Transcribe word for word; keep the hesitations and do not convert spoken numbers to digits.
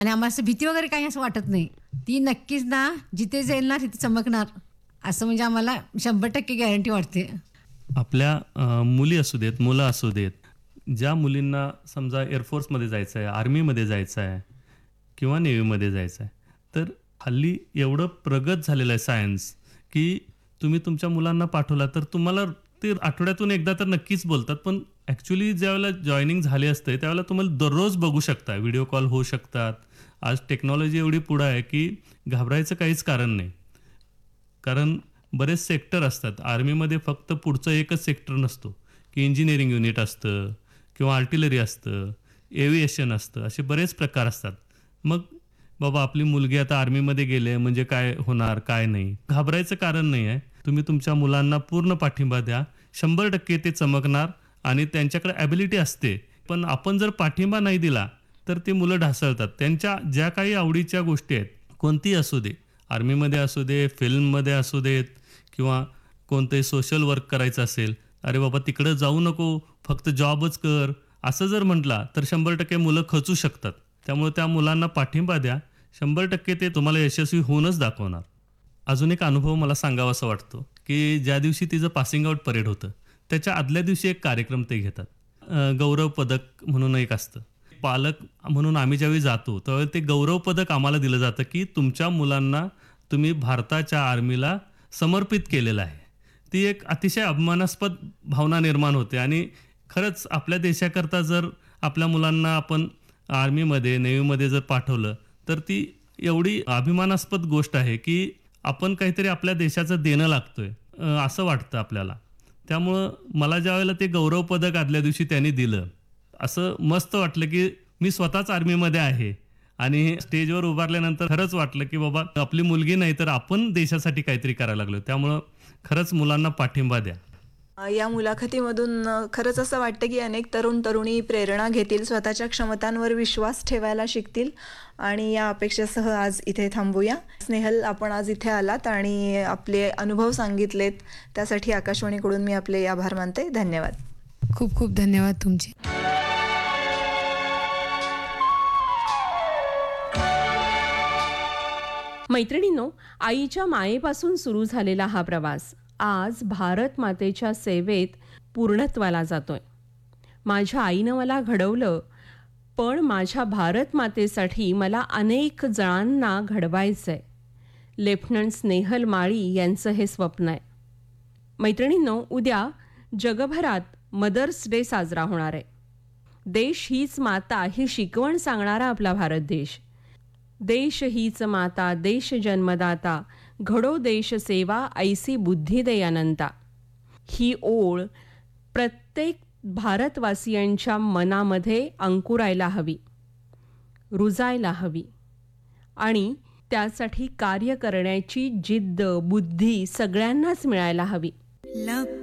आणि आम्हाला असं भीती वगैरे काही असं वाटत नाही. ती नक्कीच ना जिथे जाईल ना तिथे चमकणार, असं म्हणजे आम्हाला शंभर टक्के गॅरंटी वाटते. आपल्या अ, मुली असू देत, मुलं असू देत, ज्या मुलींना समजा एअरफोर्समध्ये जायचं आहे, आर्मीमध्ये जायचं आहे किंवा नेव्हीमध्ये जायचं आहे, तर हल्ली एवढं प्रगत झालेलं आहे सायन्स, की तुम्ही तुमच्या मुलांना पाठवला तर तुम्हाला ते आठवड्यातून एकदा तर नक्कीच बोलतात. पण ॲक्च्युअली ज्यावेळेला जॉइनिंग झाले असते त्यावेळेला तुम्हाला दररोज बघू शकता, व्हिडिओ कॉल होऊ शकतात. आज टेक्नॉलॉजी एवढी पुढं आहे की घाबरायचं काहीच कारण नाही. कारण बरेच सेक्टर असतात. आर्मीमध्ये फक्त पुढचं एकच सेक्टर नसतो, की इंजिनिअरिंग युनिट असतं किंवा आर्टिलरी असतं, एव्हिएशन असतं, असे बरेच प्रकार असतात. मग बाबा आपली मुलगी आता आर्मीमध्ये गेले म्हणजे काय होणार, काय नाही. घाबरायचं कारण नाही आहे. तुम्ही तुमच्या मुलांना पूर्ण पाठिंबा द्या. शंभर टक्के ते चमकणार आणि त्यांच्याकडे ॲबिलिटी असते. पण आपण जर पाठिंबा नाही दिला, तर ती मुलं ढासळतात. त्यांच्या ज्या काही आवडीच्या गोष्टी आहेत, कोणतीही असू दे, आर्मीमध्ये असू दे, फिल्ममध्ये असू देत किंवा कोणतंही सोशल वर्क करायचं असेल, अरे बाबा तिकडं जाऊ नको, फक्त जॉबच कर, असं जर म्हटला तर शंभर टक्के मुलं खचू शकतात. त्यामुळे त्या मुलांना पाठिंबा द्या. शंभर टक्के ते तुम्हाला यशस्वी होऊनच दाखवणार. अजून एक अनुभव मला सांगावासा वाटतो, की ज्या दिवशी तिचं पासिंग आउट परेड होतं, त्याच्या आदल्या दिवशी एक कार्यक्रम ते घेतात. अ, गौरव पदक म्हणून एक असतं. पालक म्हणून आम्ही ज्यावेळी जातो, त्यावेळी ते गौरव पदक आम्हाला दिलं जातं, की तुमच्या मुलांना तुम्ही भारताच्या आर्मीला समर्पित केलेलं आहे. ती एक अतिशय अभिमानास्पद भावना निर्माण होते आणि खरंच आपल्या देशाकरता जर आपल्या मुलांना आपण आर्मीमध्ये, नेव्हीमध्ये जर पाठवलं, तर ती एवढी अभिमानास्पद गोष्ट आहे, की आपण काहीतरी आपल्या देशाचं देणं लागतोय, अ, असं वाटतं आपल्याला. त्यामुळं मला ज्यावेळेला ते गौरव पदक आदल्या दिवशी त्यांनी दिलं, असं मस्त वाटलं, की मी स्वतःच आर्मीमध्ये आहे आणि स्टेजवर उभारल्यानंतर खरंच वाटलं, की बाबा आपली मुलगी नाही तर आपण देशासाठी काहीतरी करायला लागलो. त्यामुळं खरंच मुलांना पाठिंबा द्या. अ, या मुलाखतीमधून अ, खरंच असं वाटतं की अनेक तरुण तरुणी प्रेरणा घेतील, स्वतःच्या क्षमतांवर विश्वास ठेवायला शिकतील आणि या अपेक्षेसह आज इथे थांबूया. स्नेहल, आपण आज इथे आलात आणि आपले अनुभव सांगितलेत, त्यासाठी आकाशवाणीकडून मी आपले आभार मानते. धन्यवाद. खूप खूप धन्यवाद तुमचे. मैत्रिणींनो, आईच्या मायेपासून सुरू झालेला हा प्रवास आज भारत मातेच्या सेवेत पूर्णत्वाला जातोय. माझ्या आईनं मला घडवलं, पण माझ्या भारत मातेसाठी मला अनेक जणांना घडवायचंय. लेफ्टनंट स्नेहल माळी यांचं हे स्वप्न आहे. मैत्रिणींनो, उद्या जगभरात मदर्स डे साजरा होणार आहे. देश हीच माता ही शिकवण सांगणारा आपला भारत देश. देश हीच माता, देश जन्मदाता, घडो देश सेवा, ऐसी बुद्धी दे अनंता. ही ओळ प्रत्येक भारतवासियांच्या मनामध्ये अंकुरायला हवी, रुजायला हवी आणि त्यासाठी कार्य करण्याची जिद्द, बुद्धी सगळ्यांनाच मिळायला हवी.